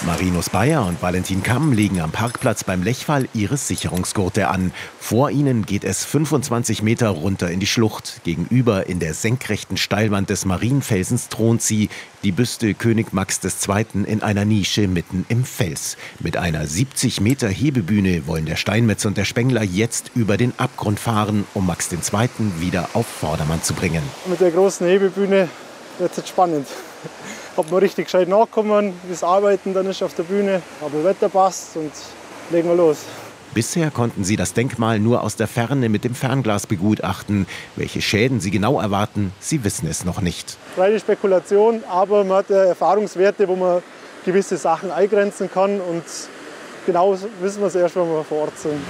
Marinus Bayer und Valentin Kamm legen am Parkplatz beim Lechfall ihre Sicherungsgurte an. Vor ihnen geht es 25 Meter runter in die Schlucht. Gegenüber in der senkrechten Steilwand des Marienfelsens thront sie, die Büste König Max II. In einer Nische mitten im Fels. Mit einer 70 Meter Hebebühne wollen der Steinmetz und der Spengler jetzt über den Abgrund fahren, um Max II. Wieder auf Vordermann zu bringen. Mit der großen Hebebühne wird es jetzt spannend. Ob wir richtig gescheit nachkommen, wie es arbeiten dann ist auf der Bühne. Aber Wetter passt und legen wir los. Bisher konnten sie das Denkmal nur aus der Ferne mit dem Fernglas begutachten. Welche Schäden sie genau erwarten, sie wissen es noch nicht. Reine Spekulation, aber man hat Erfahrungswerte, wo man gewisse Sachen eingrenzen kann. Und genau wissen wir es erst, wenn wir vor Ort sind.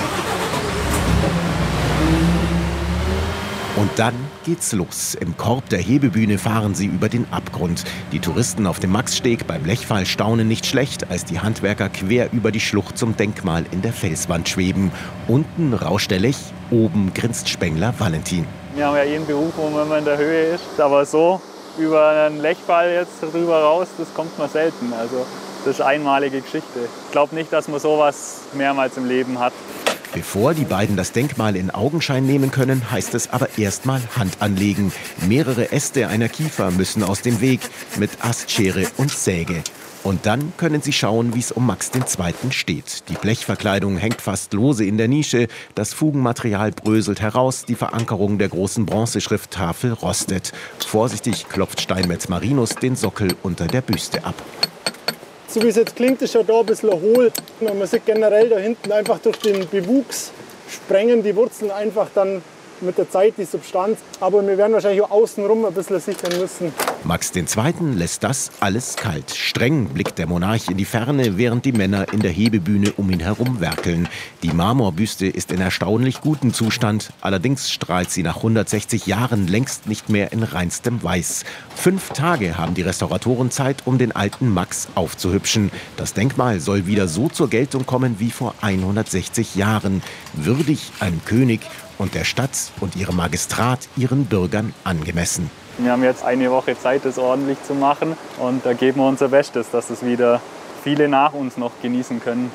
Und dann geht's los. Im Korb der Hebebühne fahren sie über den Abgrund. Die Touristen auf dem Maxsteg beim Lechfall staunen nicht schlecht, als die Handwerker quer über die Schlucht zum Denkmal in der Felswand schweben. Unten rauscht der Lech, oben grinst Spengler Valentin. Wir haben ja jeden Beruf, wo man in der Höhe ist. Aber so über einen Lechfall jetzt drüber raus, das kommt man selten. Also das ist eine einmalige Geschichte. Ich glaube nicht, dass man sowas mehrmals im Leben hat. Bevor die beiden das Denkmal in Augenschein nehmen können, heißt es aber erstmal Hand anlegen. Mehrere Äste einer Kiefer müssen aus dem Weg mit Astschere und Säge. Und dann können sie schauen, wie es um Max II. Steht. Die Blechverkleidung hängt fast lose in der Nische, das Fugenmaterial bröselt heraus, die Verankerung der großen Bronzeschrifttafel rostet. Vorsichtig klopft Steinmetz Marinus den Sockel unter der Büste ab. So wie es jetzt klingt, ist ja da ein bisschen hohl. Man sieht generell da hinten einfach durch den Bewuchs sprengen die Wurzeln einfach dann mit der Zeit die Substanz. Aber wir werden wahrscheinlich auch außenrum ein bisschen sichern müssen. Max II. Lässt das alles kalt. Streng blickt der Monarch in die Ferne, während die Männer in der Hebebühne um ihn herum werkeln. Die Marmorbüste ist in erstaunlich gutem Zustand. Allerdings strahlt sie nach 160 Jahren längst nicht mehr in reinstem Weiß. 5 Tage haben die Restauratoren Zeit, um den alten Max aufzuhübschen. Das Denkmal soll wieder so zur Geltung kommen wie vor 160 Jahren. Würdig einem König und der Stadt und ihrem Magistrat, ihren Bürgern angemessen. Wir haben jetzt eine Woche Zeit, das ordentlich zu machen. Und da geben wir unser Bestes, dass es wieder viele nach uns noch genießen können.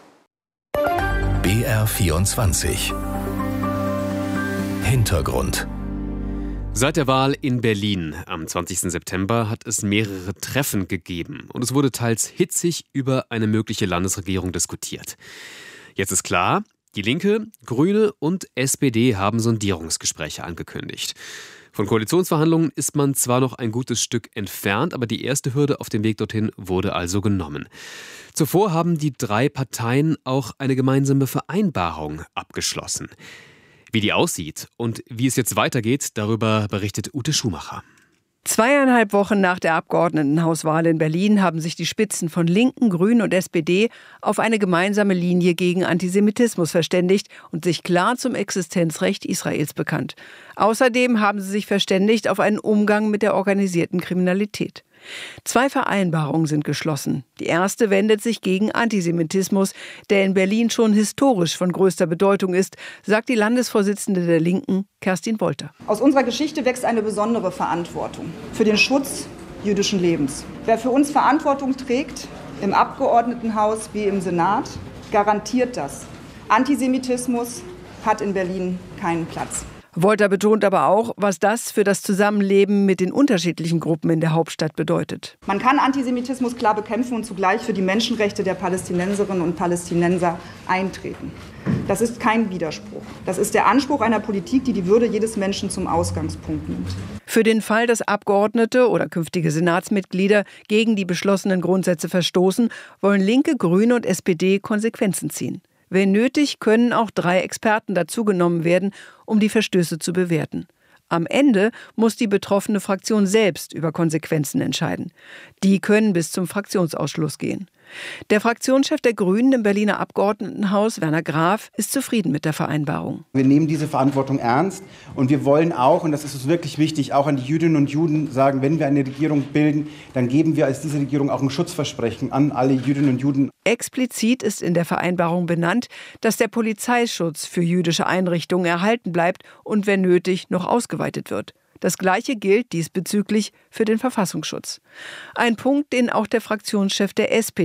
BR24 Hintergrund. Seit der Wahl in Berlin am 20. September hat es mehrere Treffen gegeben. Und es wurde teils hitzig über eine mögliche Landesregierung diskutiert. Jetzt ist klar, die Linke, Grüne und SPD haben Sondierungsgespräche angekündigt. Von Koalitionsverhandlungen ist man zwar noch ein gutes Stück entfernt, aber die erste Hürde auf dem Weg dorthin wurde also genommen. Zuvor haben die 3 Parteien auch eine gemeinsame Vereinbarung abgeschlossen. Wie die aussieht und wie es jetzt weitergeht, darüber berichtet Ute Schumacher. 2,5 Wochen nach der Abgeordnetenhauswahl in Berlin haben sich die Spitzen von Linken, Grünen und SPD auf eine gemeinsame Linie gegen Antisemitismus verständigt und sich klar zum Existenzrecht Israels bekannt. Außerdem haben sie sich verständigt auf einen Umgang mit der organisierten Kriminalität. 2 Vereinbarungen sind geschlossen. Die erste wendet sich gegen Antisemitismus, der in Berlin schon historisch von größter Bedeutung ist, sagt die Landesvorsitzende der Linken, Kerstin Wolter. Aus unserer Geschichte wächst eine besondere Verantwortung für den Schutz jüdischen Lebens. Wer für uns Verantwortung trägt, im Abgeordnetenhaus wie im Senat, garantiert das. Antisemitismus hat in Berlin keinen Platz. Wolter betont aber auch, was das für das Zusammenleben mit den unterschiedlichen Gruppen in der Hauptstadt bedeutet. Man kann Antisemitismus klar bekämpfen und zugleich für die Menschenrechte der Palästinenserinnen und Palästinenser eintreten. Das ist kein Widerspruch. Das ist der Anspruch einer Politik, die die Würde jedes Menschen zum Ausgangspunkt nimmt. Für den Fall, dass Abgeordnete oder künftige Senatsmitglieder gegen die beschlossenen Grundsätze verstoßen, wollen Linke, Grüne und SPD Konsequenzen ziehen. Wenn nötig, können auch 3 Experten dazugenommen werden, um die Verstöße zu bewerten. Am Ende muss die betroffene Fraktion selbst über Konsequenzen entscheiden. Die können bis zum Fraktionsausschluss gehen. Der Fraktionschef der Grünen im Berliner Abgeordnetenhaus, Werner Graf, ist zufrieden mit der Vereinbarung. Wir nehmen diese Verantwortung ernst und wir wollen auch, und das ist uns wirklich wichtig, auch an die Jüdinnen und Juden sagen, wenn wir eine Regierung bilden, dann geben wir als diese Regierung auch ein Schutzversprechen an alle Jüdinnen und Juden. Explizit ist in der Vereinbarung benannt, dass der Polizeischutz für jüdische Einrichtungen erhalten bleibt und wenn nötig noch ausgeweitet wird. Das Gleiche gilt diesbezüglich für den Verfassungsschutz. Ein Punkt, den auch der Fraktionschef der SPD